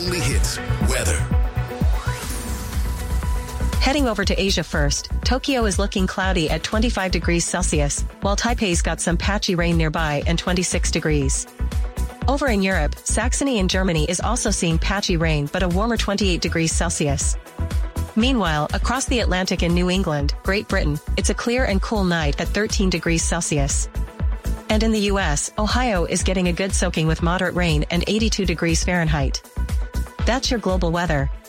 only hits, weather. Heading over to Asia first, Tokyo is looking cloudy at 25 degrees Celsius, while Taipei's got some patchy rain nearby and 26 degrees. Over in Europe, Saxony in Germany is also seeing patchy rain but a warmer 28 degrees Celsius. Meanwhile, across the Atlantic in New England, Great Britain, it's a clear and cool night at 13 degrees Celsius. And in the US, Ohio is getting a good soaking with moderate rain and 82 degrees Fahrenheit. That's your global weather.